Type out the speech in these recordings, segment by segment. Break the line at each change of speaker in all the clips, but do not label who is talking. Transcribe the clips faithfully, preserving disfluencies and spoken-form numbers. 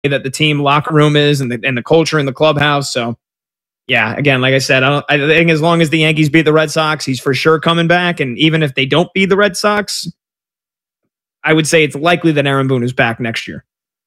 that the team locker room is and the, and the culture in the clubhouse. So, yeah, again, like I said, I, don't, I think as long as the Yankees beat the Red Sox, he's for sure coming back. And even if they don't beat the Red Sox, I would say it's likely that Aaron Boone is back next year.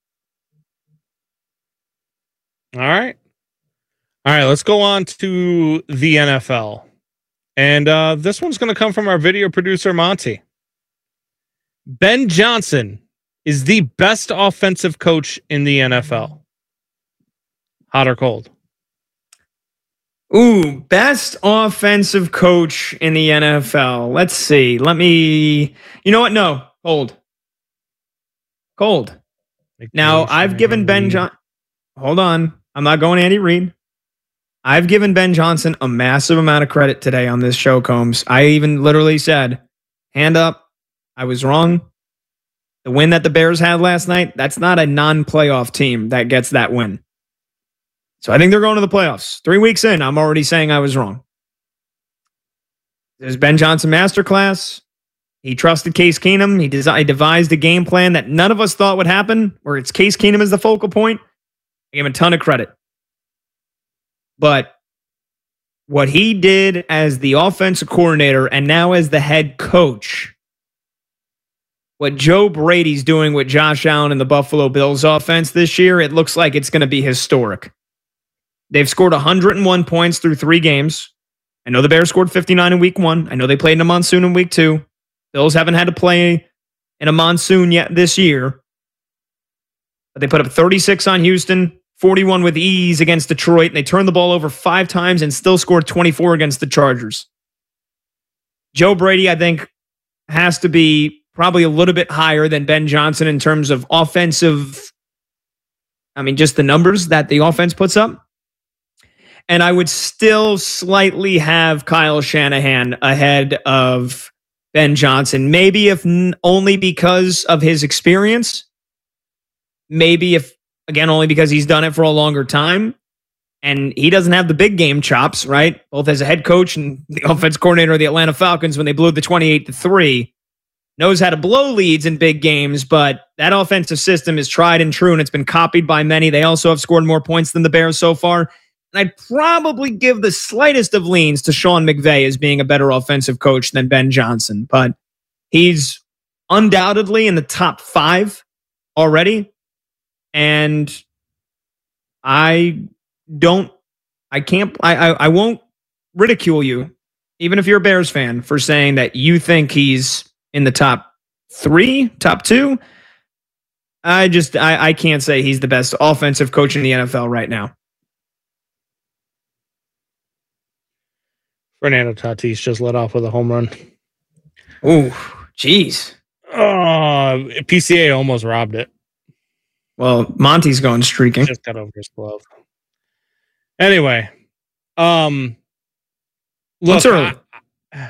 All right. All right, let's go on to the N F L. And uh, this one's going to come from our video producer, Monty. Ben Johnson is the best offensive coach in the N F L. Hot or cold?
Ooh, best offensive coach in the N F L. Let's see. Let me... You know what? No. Cold. Cold. Now, I've given Ben Johnson... Hold on. I'm not going Andy Reid. I've given Ben Johnson a massive amount of credit today on this show, Combs. I even literally said, hand up, I was wrong. The win that the Bears had last night, that's not a non-playoff team that gets that win. So I think they're going to the playoffs. Three weeks in, I'm already saying I was wrong. There's Ben Johnson masterclass. He trusted Case Keenum. He, des- he devised a game plan that none of us thought would happen, where it's Case Keenum as the focal point. I give him a ton of credit. But what he did as the offensive coordinator and now as the head coach, what Joe Brady's doing with Josh Allen and the Buffalo Bills offense this year, it looks like it's going to be historic. They've scored one hundred one points through three games. I know the Bears scored fifty-nine in week one. I know they played in a monsoon in week two. Bills haven't had to play in a monsoon yet this year. But they put up thirty-six on Houston, forty-one with ease against Detroit, and they turned the ball over five times and still scored twenty-four against the Chargers. Joe Brady, I think, has to be probably a little bit higher than Ben Johnson in terms of offensive, I mean, just the numbers that the offense puts up. And I would still slightly have Kyle Shanahan ahead of Ben Johnson. Maybe if n- only because of his experience. Maybe if, again, only because he's done it for a longer time. And he doesn't have the big game chops, right? Both as a head coach and the offense coordinator of the Atlanta Falcons when they blew the twenty-eight to three. Knows how to blow leads in big games, but that offensive system is tried and true, and it's been copied by many. They also have scored more points than the Bears so far. And I'd probably give the slightest of leans to Sean McVay as being a better offensive coach than Ben Johnson. But he's undoubtedly in the top five already. And I don't, I can't, I, I, I won't ridicule you, even if you're a Bears fan, for saying that you think he's in the top three, top two. I just, I, I can't say he's the best offensive coach in the N F L right now.
Fernando Tatis just let off with a home run.
Oh, jeez.
Oh, P C A almost robbed it.
Well, Monty's going streaking.
Just got over his glove. Anyway, um, look,
What's early?
I,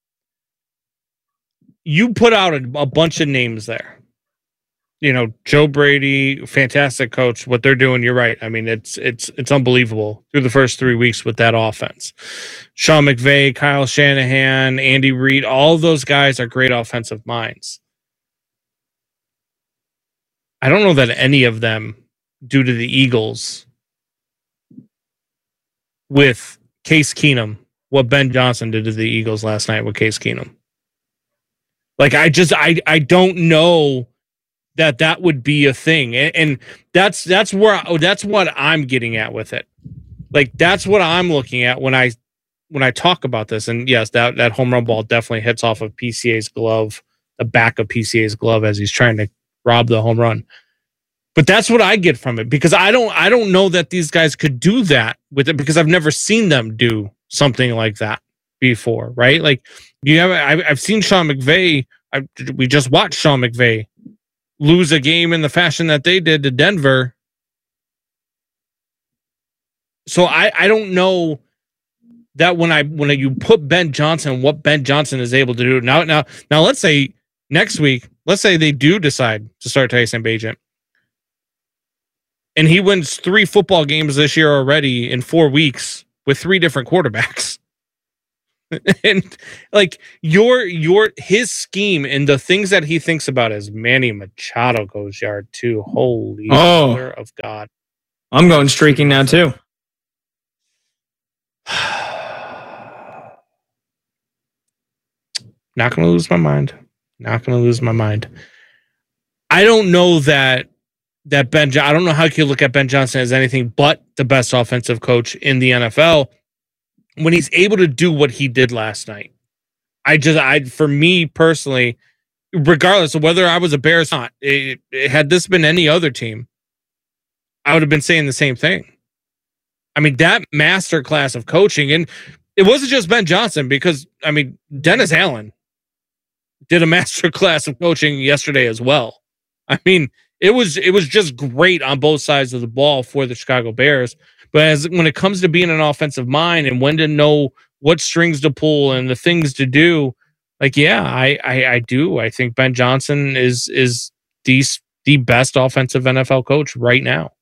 you put out a, a bunch of names there. You know, Joe Brady, fantastic coach. What they're doing, you're right. I mean, it's it's it's unbelievable through the first three weeks with that offense. Sean McVay, Kyle Shanahan, Andy Reid, all of those guys are great offensive minds. I don't know that any of them, due to the Eagles, with Case Keenum, what Ben Johnson did to the Eagles last night with Case Keenum. Like, I just, I, I don't know that that would be a thing. And, and that's, that's where, oh, that's what I'm getting at with it. Like, that's what I'm looking at when I, when I talk about this. And yes, that, that home run ball definitely hits off of P C A's glove, the back of P C A's glove as he's trying to rob the home run. But that's what I get from it, because I don't, I don't know that these guys could do that with it, because I've never seen them do something like that before. Right. Like, you have, I've, I've seen Sean McVay. I, we just watched Sean McVay lose a game in the fashion that they did to Denver. So I, I don't know that when I, when you put Ben Johnson, what Ben Johnson is able to do now, now, now let's say next week, let's say they do decide to start Tyson Bagent, and he wins three football games this year already in four weeks with three different quarterbacks. And like your your his scheme and the things that he thinks about as Manny Machado goes yard too. Holy
oh,
mother of God.
I'm going streaking now too.
Not gonna lose my mind. Not gonna lose my mind. I don't know that that Ben I don't know how you can look at Ben Johnson as anything but the best offensive coach in the N F L when he's able to do what he did last night. I just, I for me personally, regardless of whether I was a Bears or not, it, it, had this been any other team, I would have been saying the same thing. I mean, that masterclass of coaching, and it wasn't just Ben Johnson, because I mean, Dennis Allen did a masterclass of coaching yesterday as well. I mean, it was it was just great on both sides of the ball for the Chicago Bears. But as when it comes to being an offensive mind and when to know what strings to pull and the things to do, like, yeah, I I, I do. I think Ben Johnson is is the, the best offensive N F L coach right now.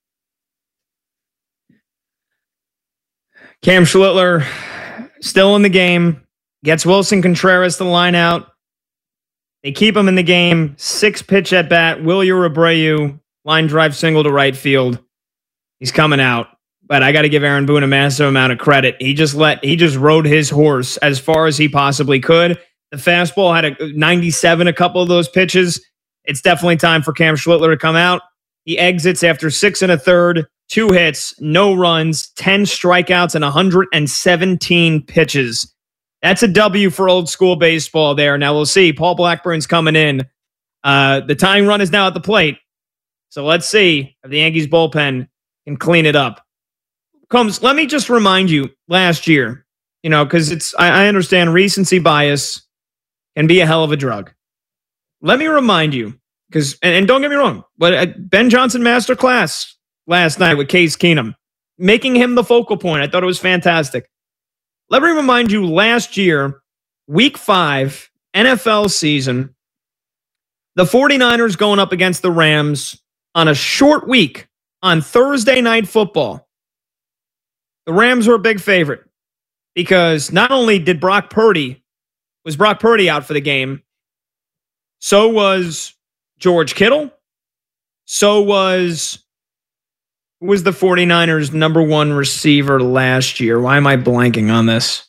Cam Schlittler still in the game, gets Wilson Contreras the line out. They keep him in the game. Six pitch at bat. Wilyer Abreu, line drive single to right field. He's coming out. But I got to give Aaron Boone a massive amount of credit. He just let he just rode his horse as far as he possibly could. The fastball had a ninety-seven, a couple of those pitches. It's definitely time for Cam Schlittler to come out. He exits after six and a third, two hits, no runs, ten strikeouts, and one hundred seventeen pitches. That's a W for old school baseball there. Now we'll see. Paul Blackburn's coming in. Uh, the tying run is now at the plate. So let's see if the Yankees bullpen can clean it up. Combs, let me just remind you, last year, you know, because it's I, I understand recency bias can be a hell of a drug. Let me remind you, because and, and don't get me wrong, but uh, Ben Johnson masterclass last night with Case Keenum, making him the focal point. I thought it was fantastic. Let me remind you, last year, week five, N F L season, the 49ers going up against the Rams on a short week on Thursday Night Football. The Rams were a big favorite because not only did Brock Purdy, was Brock Purdy out for the game, so was George Kittle, so was, who was the 49ers' number one receiver last year? Why am I blanking on this?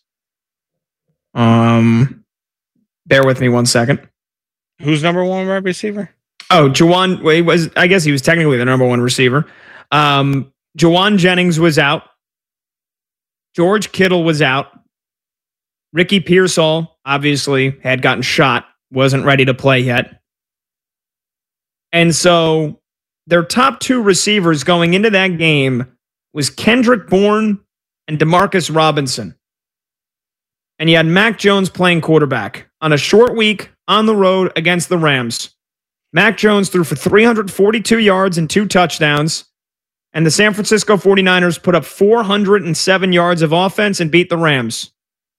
Um, bear with me one second.
Who's number one wide receiver?
Oh, Jawan, well, he was, I guess he was technically the number one receiver. Um, Jawan Jennings was out. George Kittle was out. Ricky Pearsall, obviously, had gotten shot, wasn't ready to play yet. And so their top two receivers going into that game was Kendrick Bourne and Demarcus Robinson. And you had Mac Jones playing quarterback on a short week on the road against the Rams. Mac Jones threw for three hundred forty-two yards and two touchdowns. And the San Francisco 49ers put up four hundred seven yards of offense and beat the Rams.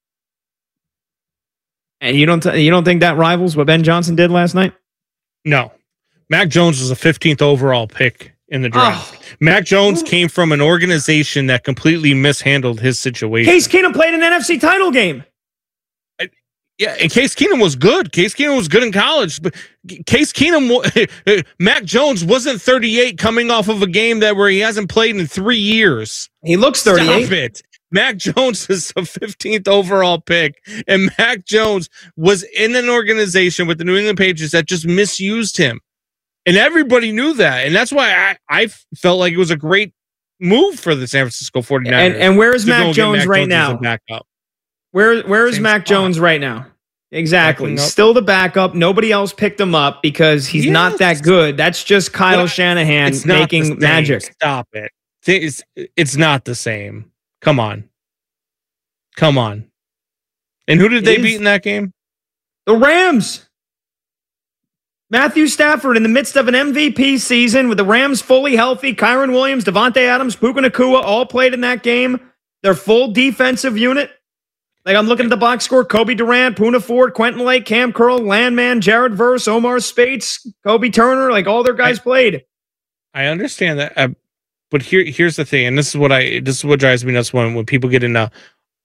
And you don't th- you don't think that rivals what Ben Johnson did last night?
No. Mac Jones was a fifteenth overall pick in the draft. Oh. Mac Jones came from an organization that completely mishandled his situation.
Case Keenum played an N F C title game.
I, yeah, and Case Keenum was good. Case Keenum was good in college. But Case Keenum, Mac Jones wasn't thirty-eight coming off of a game that where he hasn't played in three years.
He looks thirty-eight.
Stop it. Mac Jones is a fifteenth overall pick, and Mac Jones was in an organization with the New England Patriots that just misused him. And everybody knew that. And that's why I, I felt like it was a great move for the San Francisco 49ers.
And, and where is Mac Jones Mac right Jones now? Where, where is Same Mac spot. Jones right now? Exactly. Still the backup. Nobody else picked him up because he's yes. not that good. That's just Kyle but Shanahan making magic.
Stop it. It's, it's not the same. Come on. Come on. And who did it they is. beat in that game?
The Rams. Matthew Stafford in the midst of an M V P season with the Rams fully healthy. Kyron Williams, Devontae Adams, Puka Nacua all played in that game. Their full defensive unit. Like I'm looking at the box score. Kobe Durant, Poona Ford, Quentin Lake, Cam Curl, Landman, Jared Verse, Omar Spates, Kobe Turner. Like all their guys I, played.
I understand that. Uh, but here, here's the thing. And this is what I, this is what drives me nuts when, when people get into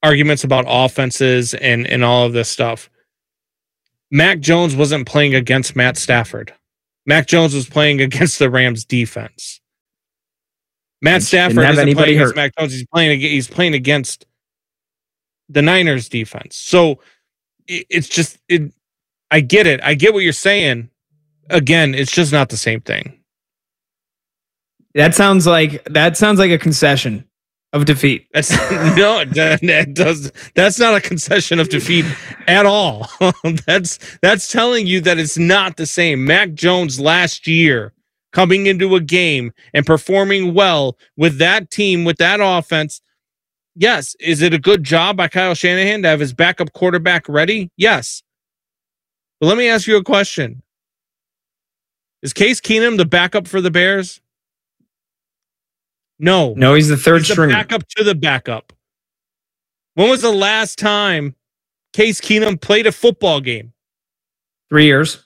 arguments about offenses and, and all of this stuff. Mac Jones wasn't playing against Matt Stafford. Mac Jones was playing against the Rams defense. Matt Stafford isn't playing against Mac Jones. He's playing, he's playing against the Niners defense. So it, it's just, it, I get it. I get what you're saying. Again, it's just not the same thing.
That sounds like, that sounds like a concession of defeat.
That's no, that, that does. That's not a concession of defeat at all. that's that's telling you that it's not the same. Mac Jones last year coming into a game and performing well with that team, with that offense. Yes, is it a good job by Kyle Shanahan to have his backup quarterback ready? Yes. But let me ask you a question: is Case Keenum the backup for the Bears? No.
No, he's the third
he's
string.
The backup to the backup. When was the last time Case Keenum played a football game?
Three years.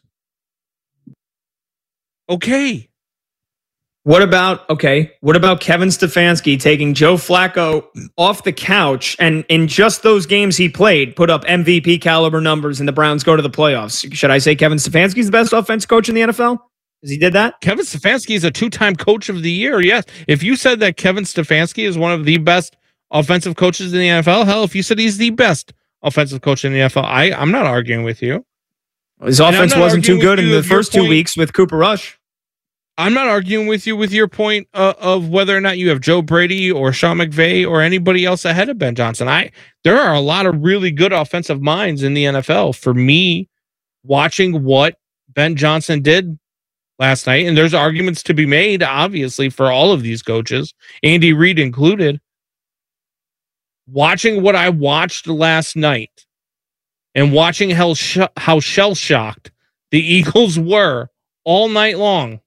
Okay.
What about, okay, what about Kevin Stefanski taking Joe Flacco off the couch and in just those games he played, put up M V P caliber numbers and the Browns go to the playoffs? Should I say Kevin Stefanski's the best offense coach in the N F L? Because he did that?
Kevin Stefanski is a two-time coach of the year. Yes. If you said that Kevin Stefanski is one of the best offensive coaches in the N F L, hell, if you said he's the best offensive coach in the N F L, I, I'm not arguing with you.
His offense wasn't too good in the first two weeks with Cooper Rush.
I'm not arguing with you with your point uh, of whether or not you have Joe Brady or Sean McVay or anybody else ahead of Ben Johnson. I There are a lot of really good offensive minds in the N F L. For me, watching what Ben Johnson did last night, and there's arguments to be made, obviously, for all of these coaches, Andy Reid included. Watching what I watched last night and watching how, sh- how shell-shocked the Eagles were all night long.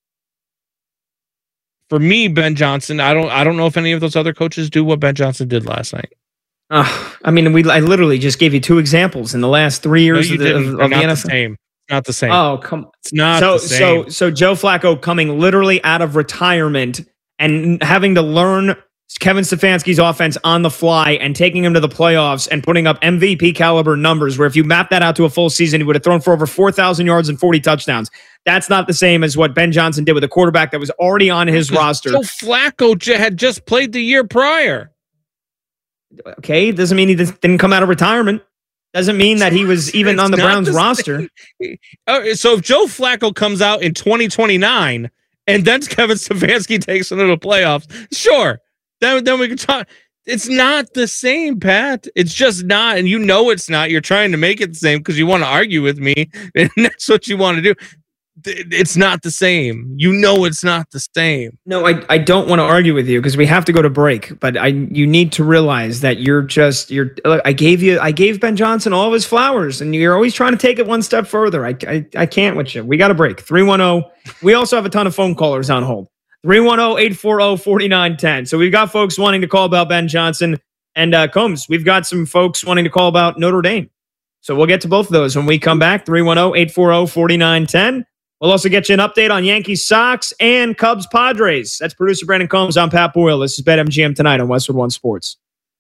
For me, Ben Johnson, I don't I don't know if any of those other coaches do what Ben Johnson did last night.
Uh, I mean, we I literally just gave you two examples in the last three years
no,
of the, of, of the N F L.
The same. Not the same.
Oh, come.
It's not
so,
the same.
So, so Joe Flacco coming literally out of retirement and having to learn Kevin Stefanski's offense on the fly and taking him to the playoffs and putting up M V P caliber numbers where if you map that out to a full season, he would have thrown for over four thousand yards and forty touchdowns. That's not the same as what Ben Johnson did with a quarterback that was already on his roster.
Joe Flacco j- had just played the year prior.
Okay, doesn't mean he didn't come out of retirement. Doesn't mean that he was even
it's
on the Browns
the
roster.
Uh, so if Joe Flacco comes out in twenty twenty-nine and then Kevin Stefanski takes him to the playoffs, sure. Then, then we can talk. It's not the same, Pat. It's just not. And you know it's not. You're trying to make it the same because you want to argue with me. And that's what you want to do. It's not the same. You know it's not the same.
No, I, I don't want to argue with you because we have to go to break. But I you need to realize that you're just you're. Look, I gave you I gave Ben Johnson all of his flowers, and you're always trying to take it one step further. I I, I can't with you. We got to break. three one zero. We also have a ton of phone callers on hold. three one zero, eight four zero, four nine one zero. So we've got folks wanting to call about Ben Johnson and uh, Combs. We've got some folks wanting to call about Notre Dame. So we'll get to both of those when we come back. three one zero, eight four zero, four nine one zero. We'll also get you an update on Yankees, Sox, and Cubs, Padres. That's producer Brandon Combs. I'm Pat Boyle. This is BetMGM Tonight on Westwood One Sports.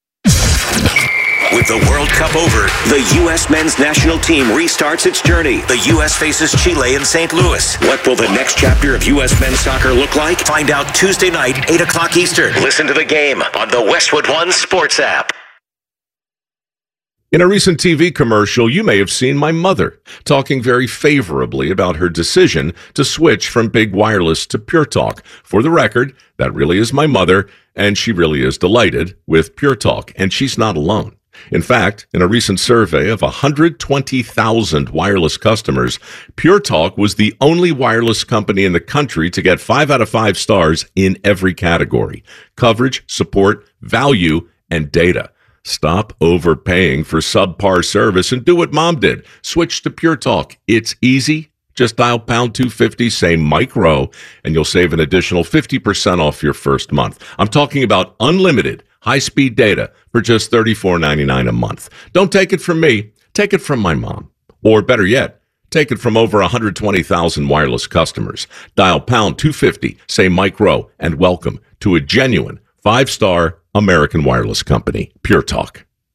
With the World Cup over, the U S men's national team restarts its journey. The U S faces Chile in Saint Louis. What will the next chapter of U S men's soccer look like? Find out Tuesday night, eight o'clock Eastern. Listen to the game on the Westwood One Sports app.
In a recent T V commercial, you may have seen my mother talking very favorably about her decision to switch from big wireless to Pure Talk. For the record, that really is my mother, and she really is delighted with Pure Talk, and she's not alone. In fact, in a recent survey of one hundred twenty thousand wireless customers, Pure Talk was the only wireless company in the country to get five out of five stars in every category: coverage, support, value, and data. Stop overpaying for subpar service and do what Mom did. Switch to Pure Talk. It's easy. Just dial pound two fifty, say Mike Rowe, and you'll save an additional fifty percent off your first month. I'm talking about unlimited high-speed data for just thirty-four ninety-nine a month. Don't take it from me. Take it from my mom. Or better yet, take it from over one hundred twenty thousand wireless customers. Dial pound two fifty, say Mike Rowe, and welcome to a genuine five-star American wireless company, Pure Talk.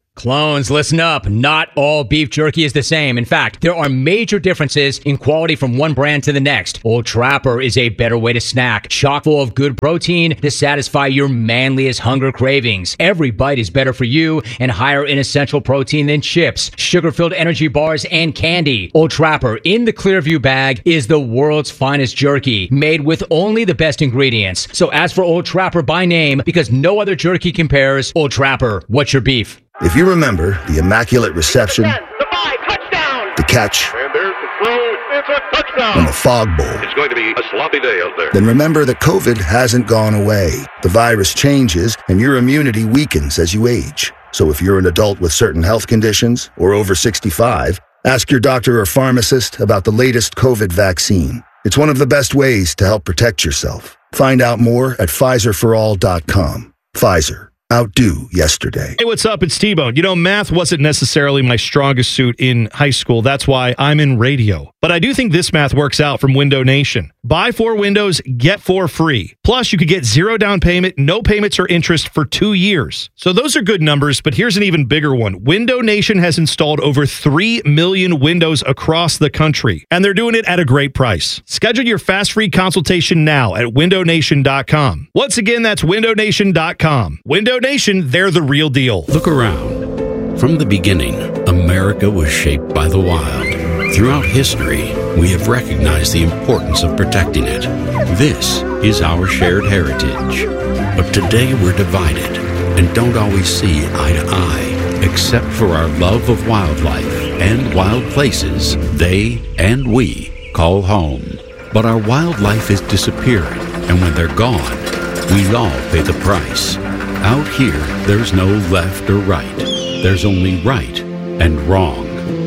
Clones, listen up. Not all beef jerky is the same. In fact, there are major differences in quality from one brand to the next. Old Trapper is a better way to snack, chock full of good protein to satisfy your manliest hunger cravings. Every bite is better for you and higher in essential protein than chips, sugar-filled energy bars, and candy. Old Trapper in the Clearview bag is the world's finest jerky, made with only the best ingredients. So ask for Old Trapper by name because no other jerky compares. Old Trapper, what's your beef?
If you remember the immaculate reception,
the five, touchdown,
the catch,
and there's the throw, it's a touchdown,
and the fog bowl,
it's going to be a sloppy day out there.
Then remember that COVID hasn't gone away. The virus changes, and your immunity weakens as you age. So if you're an adult with certain health conditions or over sixty-five, ask your doctor or pharmacist about the latest COVID vaccine. It's one of the best ways to help protect yourself. Find out more at Pfizer for all dot com. Pfizer. Outdo yesterday.
Hey, what's up? It's T-Bone. You know, math wasn't necessarily my strongest suit in high school. That's why I'm in radio. But I do think this math works out from Window Nation. Buy four windows, get four free. Plus, you could get zero down payment, no payments or interest for two years. So those are good numbers, but here's an even bigger one. Window Nation has installed over three million windows across the country, and they're doing it at a great price. Schedule your fast free consultation now at window nation dot com. Once again, that's window nation dot com. Window Nation, they're the real deal.
Look around. From the beginning, America was shaped by the wild. Throughout history, we have recognized the importance of protecting it. This is our shared heritage. But today we're divided and don't always see eye to eye, except for our love of wildlife and wild places they and we call home. But our wildlife is disappearing, and when they're gone, we all pay the price. Out here, there's no left or right. There's only right and wrong.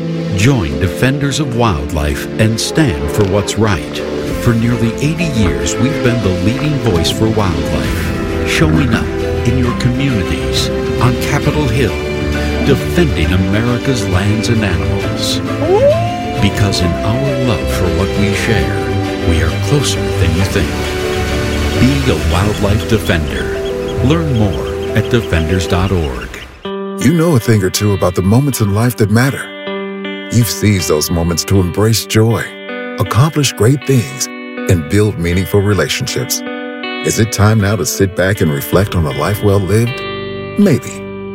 Join Defenders of Wildlife and stand for what's right. For nearly eighty years, we've been the leading voice for wildlife, showing up in your communities, on Capitol Hill, defending America's lands and animals. Because in our love for what we share, we are closer than you think. Be a wildlife defender. Learn more at defenders dot org.
You know a thing or two about the moments in life that matter. You've seized those moments to embrace joy, accomplish great things, and build meaningful relationships. Is it time now to sit back and reflect on a life well lived? Maybe.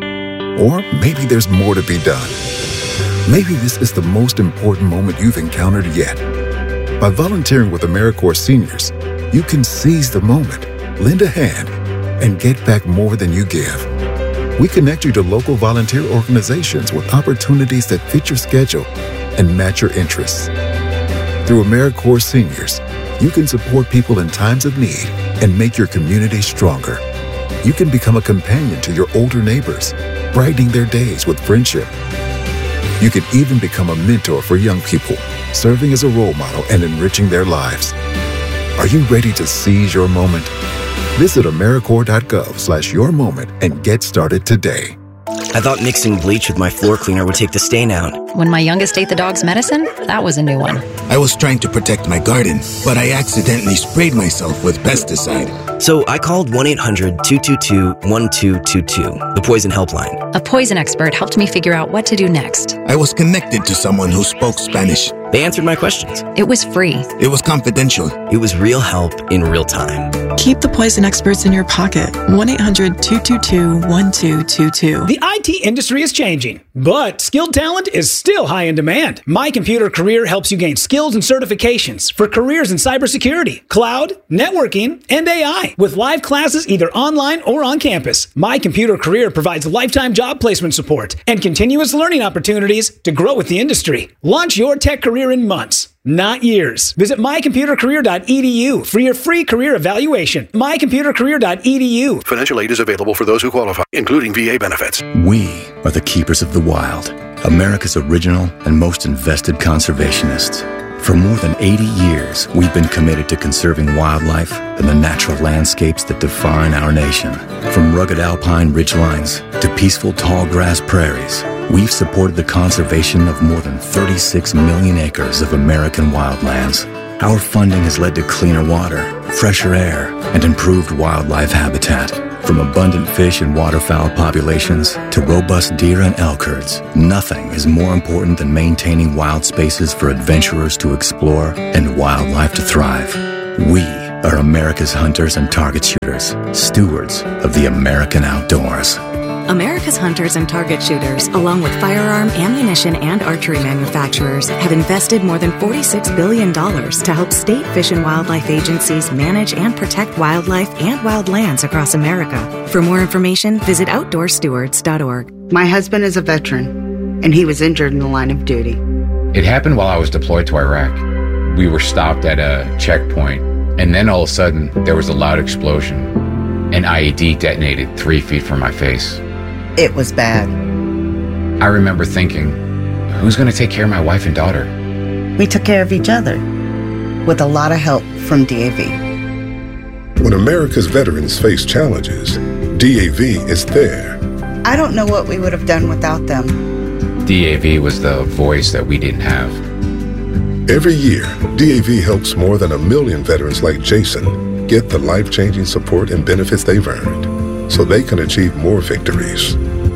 Or maybe there's more to be done. Maybe this is the most important moment you've encountered yet. By volunteering with AmeriCorps Seniors, you can seize the moment, lend a hand, and get back more than you give. We connect you to local volunteer organizations with opportunities that fit your schedule and match your interests. Through AmeriCorps Seniors, you can support people in times of need and make your community stronger. You can become a companion to your older neighbors, brightening their days with friendship. You can even become a mentor for young people, serving as a role model and enriching their lives. Are you ready to seize your moment? Visit AmeriCorps dot gov slash your moment and get started today.
I thought mixing bleach with my floor cleaner would take the stain out.
When my youngest ate the dog's medicine, that was a new one.
I was trying to protect my garden, but I accidentally sprayed myself with pesticide.
So I called one eight hundred two two two one two two two, the poison helpline.
A poison expert helped me figure out what to do next.
I was connected to someone who spoke Spanish.
They answered my questions.
It was free.
It was confidential.
It was real help in real time.
Keep the poison experts in your pocket. one eight hundred two two two one two two two.
The I T industry is changing, but skilled talent is still high in demand. My Computer Career helps you gain skills and certifications for careers in cybersecurity, cloud, networking, and A I. With live classes either online or on campus, My Computer Career provides lifetime job placement support and continuous learning opportunities to grow with the industry. Launch your tech career in months, not years. Visit my computer career dot e d u for your free career evaluation. my computer career dot e d u.
Financial aid is available for those who qualify, including V A benefits.
We are the keepers of the wild, America's original and most invested conservationists. For more than eighty years, we've been committed to conserving wildlife and the natural landscapes that define our nation. From rugged alpine ridgelines to peaceful tall grass prairies, we've supported the conservation of more than thirty-six million acres of American wildlands. Our funding has led to cleaner water, fresher air, and improved wildlife habitat. From abundant fish and waterfowl populations to robust deer and elk herds, nothing is more important than maintaining wild spaces for adventurers to explore and wildlife to thrive. We are America's hunters and target shooters, stewards of the American outdoors.
America's hunters and target shooters, along with firearm, ammunition, and archery manufacturers, have invested more than forty-six billion dollars to help state fish and wildlife agencies manage and protect wildlife and wildlands across America. For more information, visit outdoor stewards dot org.
My husband is a veteran, and he was injured in the line of duty.
It happened while I was deployed to Iraq. We were stopped at a checkpoint, and then all of a sudden, there was a loud explosion. An I E D detonated three feet from my face.
It was bad.
I remember thinking, who's going to take care of my wife and daughter?
We took care of each other, with a lot of help from D A V.
When America's veterans face challenges, D A V is there.
I don't know what we would have done without them.
D A V was the voice that we didn't have.
Every year, D A V helps more than a million veterans like Jason get the life-changing support and benefits they've earned, so they can achieve more victories.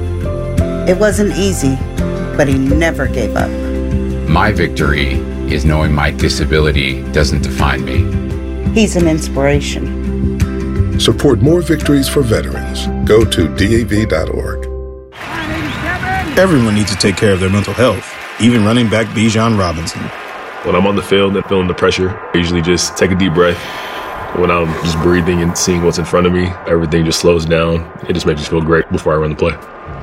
It wasn't easy, but he never gave up.
My victory is knowing my disability doesn't define me.
He's an inspiration.
Support more victories for veterans. Go to D A V dot org.
Everyone needs to take care of their mental health, even running back Bijan Robinson.
When I'm on the field and feeling the pressure, I usually just take a deep breath. When I'm just breathing and seeing what's in front of me, everything just slows down. It just makes me feel great before I run the play.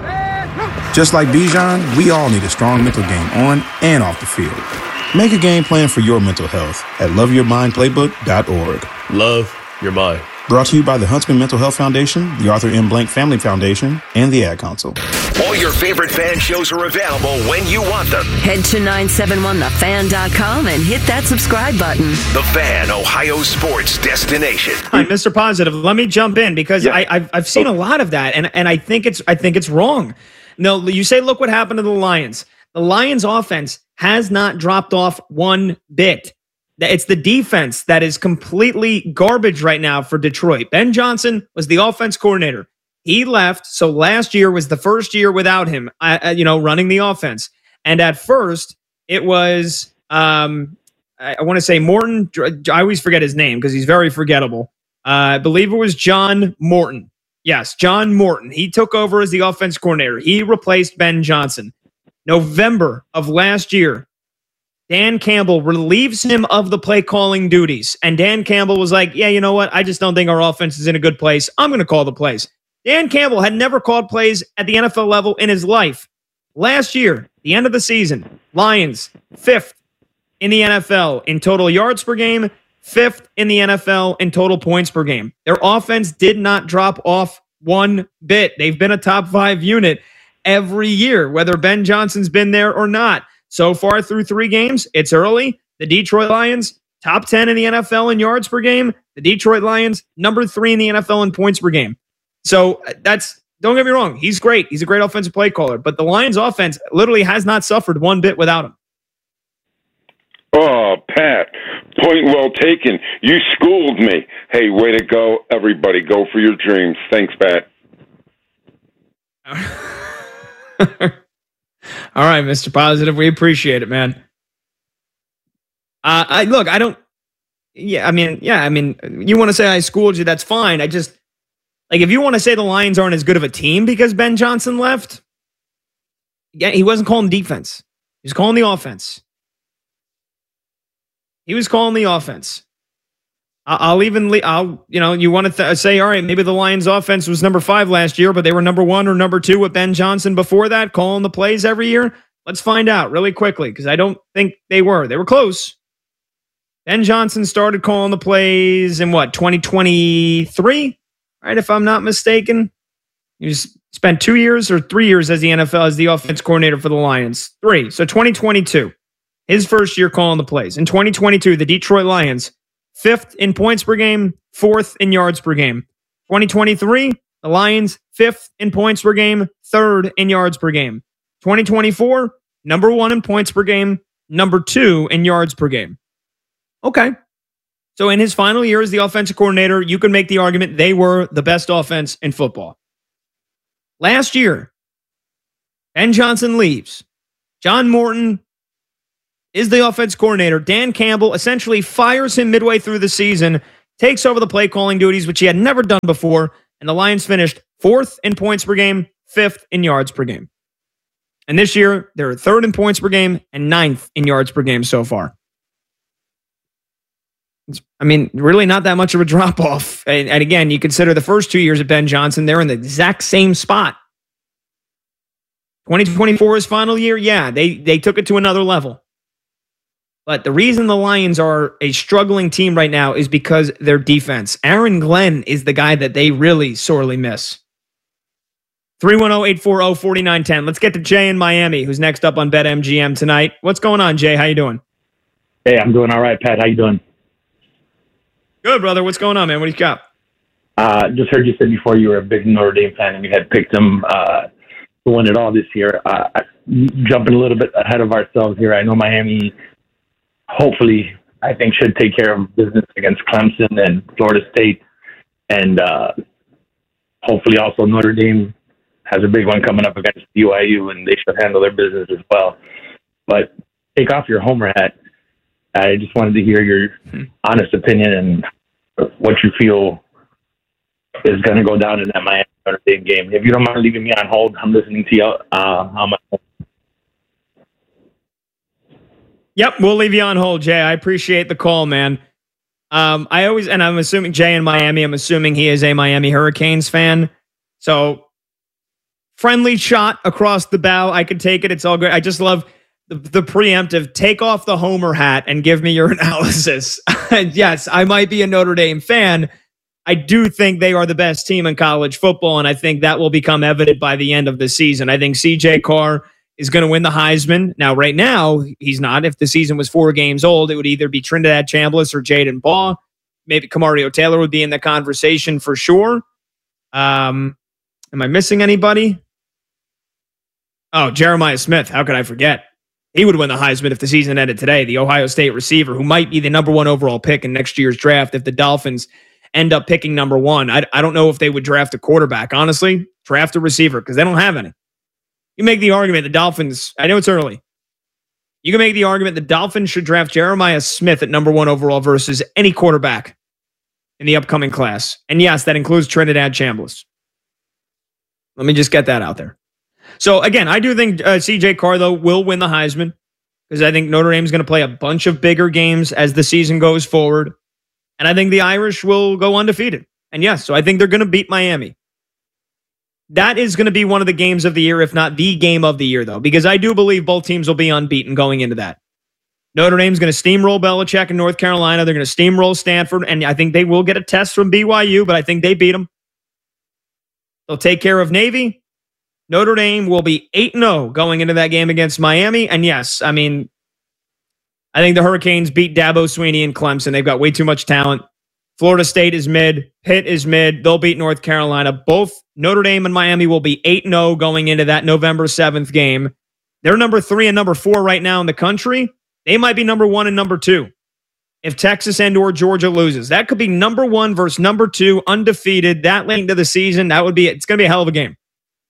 Just like Bijan, we all need a strong mental game on and off the field. Make a game plan for your mental health at love your mind playbook dot org.
Love your mind.
Brought to you by the Huntsman Mental Health Foundation, the Arthur M. Blank Family Foundation, and the Ad Council.
All your favorite fan shows are available when you want them.
Head to nine seven one the fan dot com and hit that subscribe button.
The Fan, Ohio sports destination.
All right, Mister Positive, let me jump in because yeah. I, I've I've seen a lot of that, and and I think it's I think it's wrong. No, you say, look what happened to the Lions. The Lions' offense has not dropped off one bit. It's the defense that is completely garbage right now for Detroit. Ben Johnson was the offense coordinator. He left, so last year was the first year without him, uh, you know, running the offense. And at first, it was, um, I, I want to say Morton. I always forget his name because he's very forgettable. Uh, I believe it was John Morton. Yes, John Morton. He took over as the offense coordinator. He replaced Ben Johnson. November of last year, Dan Campbell relieves him of the play calling duties. And Dan Campbell was like, yeah, you know what? I just don't think our offense is in a good place. I'm going to call the plays. Dan Campbell had never called plays at the N F L level in his life. Last year, the end of the season, Lions, fifth in the N F L in total yards per game, fifth in the N F L in total points per game. Their offense did not drop off one bit. They've been a top five unit every year, whether Ben Johnson's been there or not. So far through three games, it's early. The Detroit Lions, top ten in the N F L in yards per game. The Detroit Lions, number three in the N F L in points per game. So that's, don't get me wrong, he's great. He's a great offensive play caller. But the Lions offense literally has not suffered one bit without him.
Oh, Pat, point well taken. You schooled me. Hey, way to go, everybody. Go for your dreams. Thanks, Pat.
All right, Mister Positive, we appreciate it, man. Uh, I look, I don't. Yeah, I mean, yeah, I mean, you want to say I schooled you? That's fine. I just like if you want to say the Lions aren't as good of a team because Ben Johnson left. Yeah, he wasn't calling defense. He was calling the offense. He was calling the offense. I'll even, I'll, you know, you want to th- say, all right, maybe the Lions offense was number five last year, but they were number one or number two with Ben Johnson before that, calling the plays every year. Let's find out really quickly, because I don't think they were. They were close. Ben Johnson started calling the plays in what, twenty twenty-three, right? If I'm not mistaken. He spent two years or three years as the N F L, as the offense coordinator for the Lions. Three. So twenty twenty-two, his first year calling the plays. In twenty twenty-two, the Detroit Lions, fifth in points per game, fourth in yards per game. twenty twenty-three, the Lions, fifth in points per game, third in yards per game. twenty twenty-four, number one in points per game, number two in yards per game. Okay. So in his final year as the offensive coordinator, you can make the argument they were the best offense in football. Last year, Ben Johnson leaves. John Morton is the offense coordinator. Dan Campbell essentially fires him midway through the season, takes over the play calling duties, which he had never done before, and the Lions finished fourth in points per game, fifth in yards per game. And this year, they're third in points per game and ninth in yards per game so far. It's, I mean, really not that much of a drop-off. And, and again, you consider the first two years of Ben Johnson, they're in the exact same spot. twenty twenty-four is final year. Yeah, they, they took it to another level. But the reason the Lions are a struggling team right now is because their defense. Aaron Glenn is the guy that they really sorely miss. three one zero, eight four zero, four nine one zero. Let's get to Jay in Miami, who's next up on BetMGM tonight. What's going on, Jay? How you doing?
Hey, I'm doing all right, Pat. How you doing?
Good, brother. What's going on, man? What do you got?
Uh, just heard you said before you were a big Notre Dame fan and you had picked them uh, to win it all this year. Uh, jumping a little bit ahead of ourselves here, I know Miami, hopefully, I think should take care of business against Clemson and Florida State, and uh, hopefully also Notre Dame has a big one coming up against B Y U, and they should handle their business as well. But take off your homer hat. I just wanted to hear your honest opinion and what you feel is going to go down in that Miami Notre Dame game. If you don't mind leaving me on hold, I'm listening to you. Uh, on my
Yep, we'll leave you on hold, Jay. I appreciate the call, man. Um, I always, and I'm assuming Jay in Miami, I'm assuming he is a Miami Hurricanes fan. So, friendly shot across the bow. I could take it. It's all good. I just love the, the preemptive. Take off the homer hat and give me your analysis. Yes, I might be a Notre Dame fan. I do think they are the best team in college football, and I think that will become evident by the end of the season. I think C J Carr is going to win the Heisman. Now, right now, he's not. If the season was four games old, it would either be Trinidad Chambliss or Jaden Baugh. Maybe Kamario Taylor would be in the conversation for sure. Um, am I missing anybody? Oh, Jeremiah Smith. How could I forget? He would win the Heisman if the season ended today. The Ohio State receiver who might be the number one overall pick in next year's draft if the Dolphins end up picking number one. I, I don't know if they would draft a quarterback. Honestly, draft a receiver because they don't have any. You make the argument the Dolphins, I know it's early. You can make the argument the Dolphins should draft Jeremiah Smith at number one overall versus any quarterback in the upcoming class. And yes, that includes Trinidad Chambliss. Let me just get that out there. So again, I do think uh, C J Carr, though, will win the Heisman because I think Notre Dame is going to play a bunch of bigger games as the season goes forward. And I think the Irish will go undefeated. And yes, so I think they're going to beat Miami. That is going to be one of the games of the year, if not the game of the year, though, because I do believe both teams will be unbeaten going into that. Notre Dame's going to steamroll Belichick in North Carolina. They're going to steamroll Stanford, and I think they will get a test from B Y U, but I think they beat them. They'll take care of Navy. Notre Dame will be eight and oh going into that game against Miami. And yes, I mean, I think the Hurricanes beat Dabo Swinney and Clemson. They've got way too much talent. Florida State is mid. Pitt is mid. They'll beat North Carolina. Both Notre Dame and Miami will be eight and oh going into that November seventh game. They're number three and number four right now in the country. They might be number one and number two if Texas and or Georgia loses. That could be number one versus number two, undefeated, that late into the season. That would be, it's going to be a hell of a game.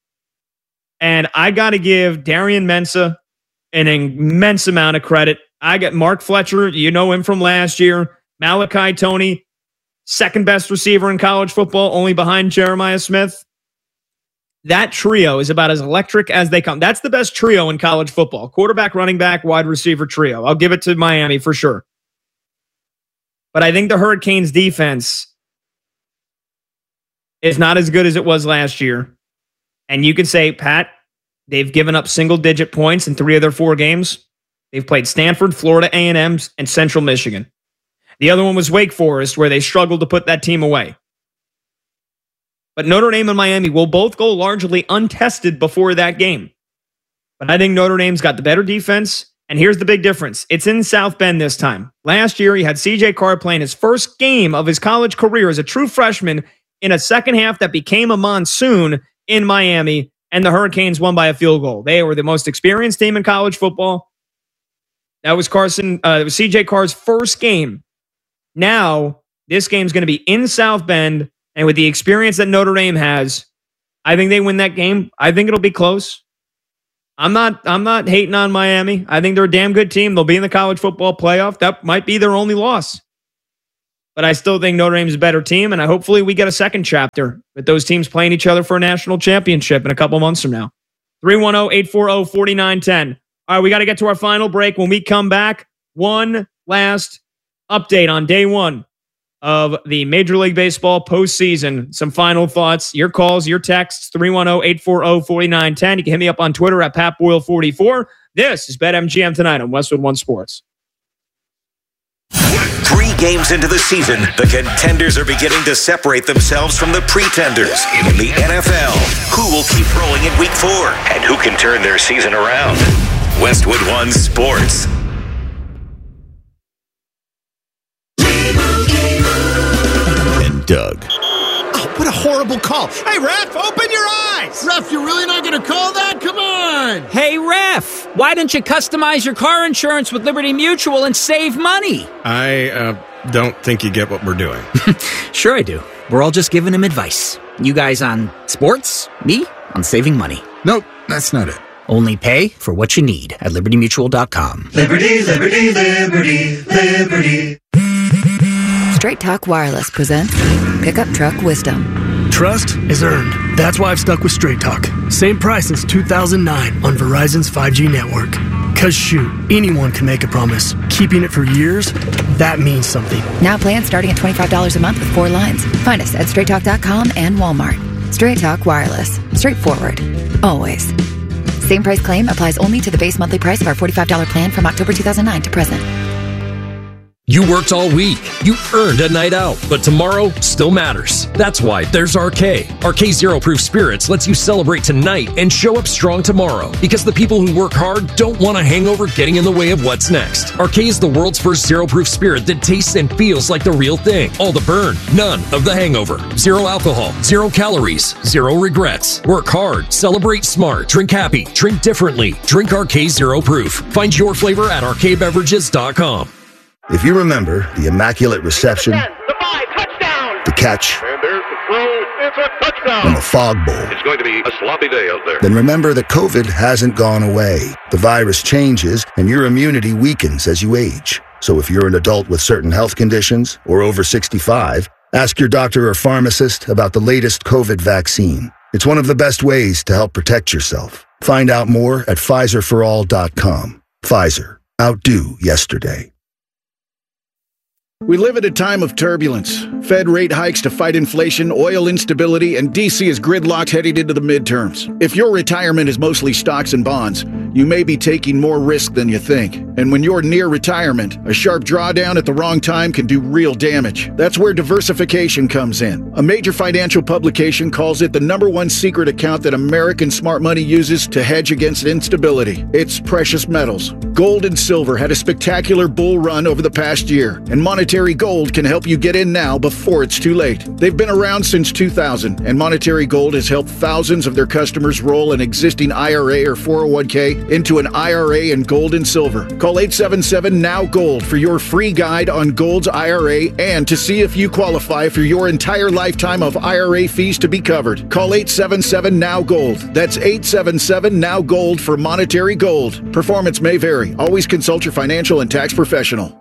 And I got to give Darian Mensah an immense amount of credit. I got Mark Fletcher. You know him from last year. Malachi Toney, second best receiver in college football, only behind Jeremiah Smith. That trio is about as electric as they come. That's the best trio in college football. Quarterback, running back, wide receiver trio. I'll give it to Miami for sure. But I think the Hurricanes defense is not as good as it was last year. And you can say, Pat, they've given up single-digit points in three of their four games. They've played Stanford, Florida A and M, and Central Michigan. The other one was Wake Forest, where they struggled to put that team away. But Notre Dame and Miami will both go largely untested before that game. But I think Notre Dame's got the better defense. And here's the big difference. It's in South Bend this time. Last year, he had C J Carr playing his first game of his college career as a true freshman in a second half that became a monsoon in Miami, and the Hurricanes won by a field goal. They were the most experienced team in college football. That was Carson, uh, it was C J Carr's first game Now, this game's going to be in South Bend, and with the experience that Notre Dame has, I think they win that game. I think it'll be close. I'm not I'm not hating on Miami. I think they're a damn good team. They'll be in the college football playoff. That might be their only loss. But I still think Notre Dame's a better team, and I hopefully we get a second chapter with those teams playing each other for a national championship in a couple months from now. three one zero, eight four zero, four nine one zero. All right, we got to get to our final break. When we come back, one last update on day one of the Major League Baseball postseason. Some final thoughts, your calls, your texts, three one zero, eight four zero, four nine one zero. You can hit me up on Twitter at Pat Boyle forty-four. This is BetMGM Tonight on Westwood One Sports.
Three games into the season, the contenders are beginning to separate themselves from the pretenders. In the N F L, who will keep rolling in week four? And who can turn their season around? Westwood One Sports.
And Doug.
Oh, what a horrible call. Hey, ref, open your eyes.
Ref, you're really not going to call that? Come on.
Hey, ref, why don't you customize your car insurance with Liberty Mutual and save money?
I uh, don't think you get what we're doing.
Sure I do. We're all just giving him advice. You guys on sports, me on saving money.
Nope, that's not it.
Only pay for what you need at liberty mutual dot com.
Liberty, liberty, liberty, liberty.
Straight Talk Wireless presents Pickup Truck Wisdom.
Trust is earned. That's why I've stuck with Straight Talk. Same price since two thousand nine on Verizon's five G network. Cause shoot, anyone can make a promise. Keeping it for years, that means something.
Now plans starting at twenty-five dollars a month with four lines. Find us at straight talk dot com and Walmart. Straight Talk Wireless. Straightforward. Always. Same price claim applies only to the base monthly price of our forty-five dollars plan from October two thousand nine to present.
You worked all week. You earned a night out, but tomorrow still matters. That's why there's R K. R K Zero Proof Spirits lets you celebrate tonight and show up strong tomorrow, because the people who work hard don't want a hangover getting in the way of what's next. R K is the world's first zero proof spirit that tastes and feels like the real thing. All the burn, none of the hangover. Zero alcohol, zero calories, zero regrets. Work hard, celebrate smart, drink happy, drink differently. Drink R K Zero Proof. Find your flavor at R K beverages dot com.
If you remember the Immaculate Reception,
ten, the five, touchdown.
the catch,
and there's the throw, it's a touchdown.
and the Fog Bowl,
It's going to be a sloppy day out there.
then remember that COVID hasn't gone away. The virus changes, and your immunity weakens as you age. So if you're an adult with certain health conditions or over sixty-five, ask your doctor or pharmacist about the latest COVID vaccine. It's one of the best ways to help protect yourself. Find out more at Pfizer for all dot com. Pfizer. Outdo yesterday.
We live at a time of turbulence. Fed rate hikes to fight inflation, oil instability, and D C is gridlocked heading into the midterms. If your retirement is mostly stocks and bonds, you may be taking more risk than you think. And when you're near retirement, a sharp drawdown at the wrong time can do real damage. That's where diversification comes in. A major financial publication calls it the number one secret account that American smart money uses to hedge against instability. It's precious metals. Gold and silver had a spectacular bull run over the past year, and monetary Gold can help you get in now before it's too late. They've been around since two thousand, and Monetary Gold has helped thousands of their customers roll an existing I R A or four oh one k into an I R A in gold and silver. Call eight seven seven, N O W Gold for your free guide on Gold's I R A and to see if you qualify for your entire lifetime of I R A fees to be covered. Call eight seven seven, N O W Gold. That's eight seven seven, N O W Gold for Monetary Gold. Performance may vary. Always consult your financial and tax professional.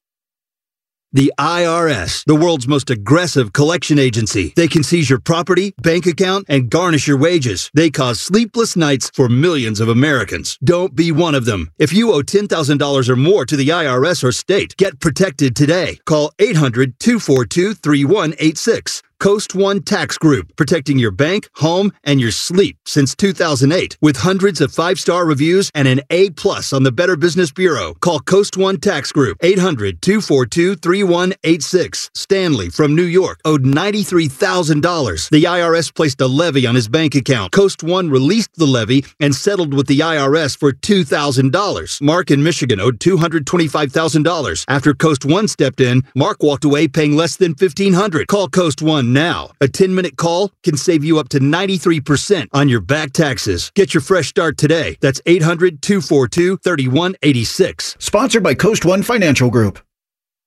The I R S, the world's most aggressive collection agency. They can seize your property, bank account, and garnish your wages. They cause sleepless nights for millions of Americans. Don't be one of them. If you owe ten thousand dollars or more to the I R S or state, get protected today. Call eight hundred, two four two, three one eight six. Coast One Tax Group, protecting your bank, home, and your sleep since two thousand eight. With hundreds of five-star reviews and an A plus on the Better Business Bureau. Call Coast One Tax Group, eight hundred, two four two, three one eight six. Stanley from New York owed ninety-three thousand dollars. The I R S placed a levy on his bank account. Coast One released the levy and settled with the I R S for two thousand dollars. Mark in Michigan owed two hundred twenty-five thousand dollars. After Coast One stepped in, Mark walked away paying less than fifteen hundred dollars. Call Coast One now. A ten-minute call can save you up to ninety-three percent on your back taxes. Get your fresh start today. That's eight hundred, two four two, three one eight six.
Sponsored by Coast One Financial Group.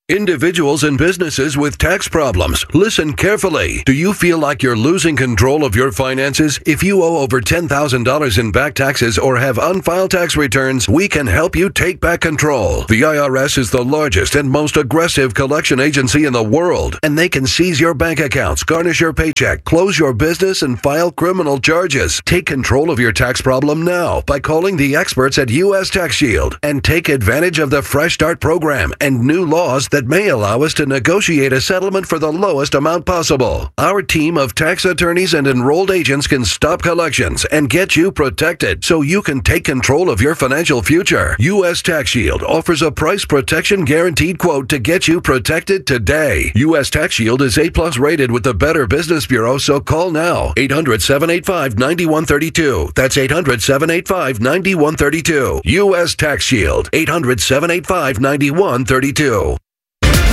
Individuals and businesses with tax problems, listen carefully. Do you feel like you're losing control of your finances? If you owe over ten thousand dollars in back taxes or have unfiled tax returns, we can help you take back control. The I R S is the largest and most aggressive collection agency in the world, and they can seize your bank accounts, garnish your paycheck, close your business, and file criminal charges. Take control of your tax problem now by calling the experts at U S Tax Shield and take advantage of the Fresh Start program and new laws that may allow us to negotiate a settlement for the lowest amount possible. Our team of tax attorneys and enrolled agents can stop collections and get you protected so you can take control of your financial future. U S Tax Shield offers a price protection guaranteed quote to get you protected today. U S Tax Shield is A plus rated with the Better Business Bureau, so call now. eight hundred, seven eight five, nine one three two. That's eight hundred, seven eight five, nine one three two. U S Tax Shield. eight hundred, seven eight five, nine one three two.